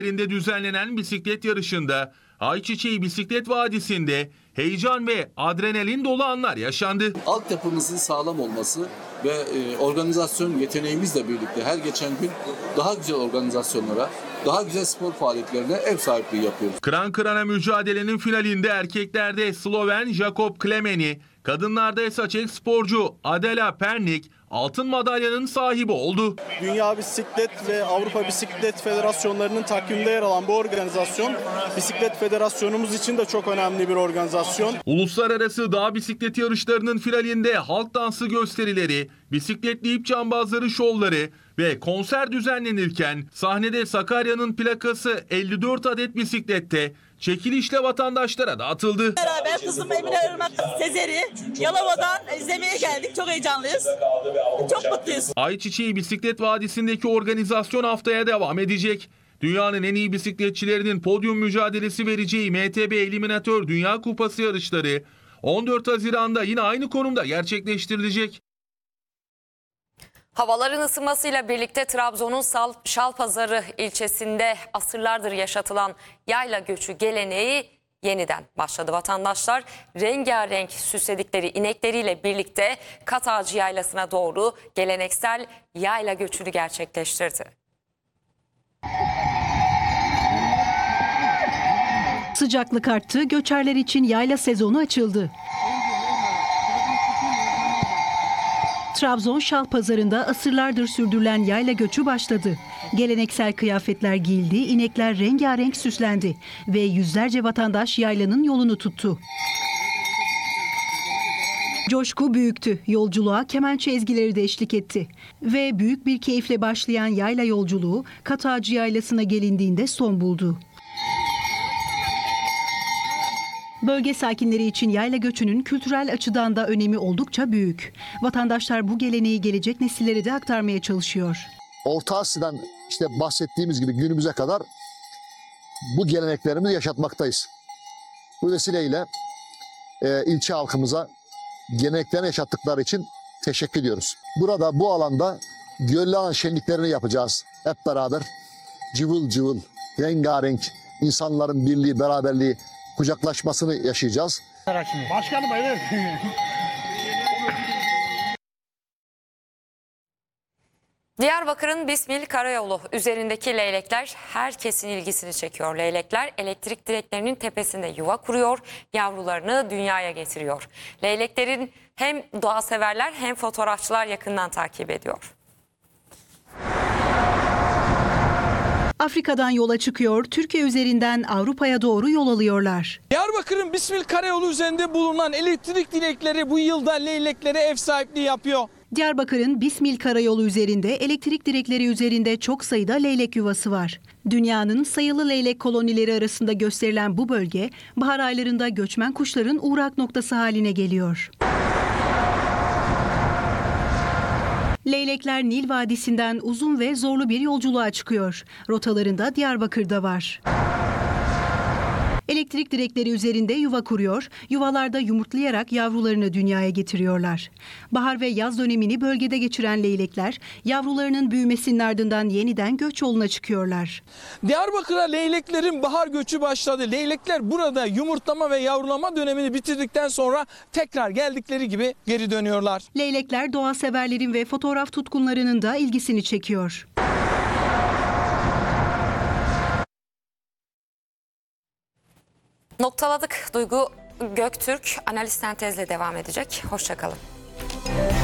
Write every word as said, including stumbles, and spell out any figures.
Yerinde düzenlenen bisiklet yarışında Ayçiçeği Bisiklet Vadisi'nde heyecan ve adrenalin dolu anlar yaşandı. Altyapımızın sağlam olması ve e, organizasyon yeteneğimizle birlikte her geçen gün daha güzel organizasyonlara, daha güzel spor faaliyetlerine ev sahipliği yapıyoruz. Kıran kırana mücadelenin finalinde erkeklerde Sloven Jakob Klemeni, kadınlarda ise Çek sporcu Adela Pernik altın madalyanın sahibi oldu. Dünya Bisiklet ve Avrupa Bisiklet Federasyonlarının takviminde yer alan bu organizasyon, Bisiklet Federasyonumuz için de çok önemli bir organizasyon. Uluslararası dağ bisiklet yarışlarının finalinde halk dansı gösterileri, bisikletli ip cambazları şovları ve konser düzenlenirken sahnede Sakarya'nın plakası elli dört adet bisiklette çekilişle vatandaşlara dağıtıldı. Beraber kızım Emine Irmak Sezer'i Yalova'dan izlemeye geldik. Çok heyecanlıyız. Çok mutluyuz. Ayçiçeği Bisiklet Vadisi'ndeki organizasyon haftaya devam edecek. Dünyanın en iyi bisikletçilerinin podyum mücadelesi vereceği M T B Eliminatör Dünya Kupası yarışları on dört Haziran'da yine aynı konumda gerçekleştirilecek. Havaların ısınmasıyla birlikte Trabzon'un Şalpazarı ilçesinde asırlardır yaşatılan yayla göçü geleneği yeniden başladı. Vatandaşlar rengarenk süsledikleri inekleriyle birlikte Katağcı Yaylası'na doğru geleneksel yayla göçünü gerçekleştirdi. Sıcaklık arttı, göçerler için yayla sezonu açıldı. Trabzon Şalpazarı'nda asırlardır sürdürülen yayla göçü başladı. Geleneksel kıyafetler giyildi, inekler rengarenk süslendi ve yüzlerce vatandaş yaylanın yolunu tuttu. Coşku büyüktü. Yolculuğa kemençe ezgileri de eşlik etti. Ve büyük bir keyifle başlayan yayla yolculuğu Katağcı Yaylası'na gelindiğinde son buldu. Bölge sakinleri için yayla göçünün kültürel açıdan da önemi oldukça büyük. Vatandaşlar bu geleneği gelecek nesillere de aktarmaya çalışıyor. Orta Asya'dan işte bahsettiğimiz gibi günümüze kadar bu geleneklerimizi yaşatmaktayız. Bu vesileyle e, ilçe halkımıza geleneklerini yaşattıkları için teşekkür ediyoruz. Burada bu alanda Göllahan şenliklerini yapacağız. Hep beraber cıvıl cıvıl, rengarenk insanların birliği, beraberliği, kucaklaşmasını yaşayacağız. Başkanım evet. Diyarbakır'ın Bismil Karayolu üzerindeki leylekler herkesin ilgisini çekiyor. Leylekler elektrik direklerinin tepesinde yuva kuruyor, yavrularını dünyaya getiriyor. Leyleklerin hem doğa severler hem fotoğrafçılar yakından takip ediyor. Afrika'dan yola çıkıyor, Türkiye üzerinden Avrupa'ya doğru yol alıyorlar. Diyarbakır'ın Bismil Karayolu üzerinde bulunan elektrik direkleri bu yılda leyleklere ev sahipliği yapıyor. Diyarbakır'ın Bismil Karayolu üzerinde elektrik direkleri üzerinde çok sayıda leylek yuvası var. Dünyanın sayılı leylek kolonileri arasında gösterilen bu bölge, bahar aylarında göçmen kuşların uğrak noktası haline geliyor. Leylekler Nil Vadisi'nden uzun ve zorlu bir yolculuğa çıkıyor. Rotalarında Diyarbakır'da var. Elektrik direkleri üzerinde yuva kuruyor, yuvalarda yumurtlayarak yavrularını dünyaya getiriyorlar. Bahar ve yaz dönemini bölgede geçiren leylekler, yavrularının büyümesinin ardından yeniden göç yoluna çıkıyorlar. Diyarbakır'a leyleklerin bahar göçü başladı. Leylekler burada yumurtlama ve yavrulama dönemini bitirdikten sonra tekrar geldikleri gibi geri dönüyorlar. Leylekler doğa severlerin ve fotoğraf tutkunlarının da ilgisini çekiyor. Noktaladık. Duygu Göktürk analiz sentezle devam edecek. Hoşça kalın.